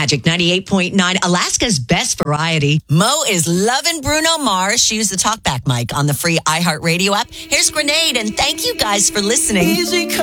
Magic 98.9, Alaska's best variety. Mo is loving Bruno Mars. She used the talkback mic on the free iHeartRadio app. Here's Grenade, and thank you guys for listening.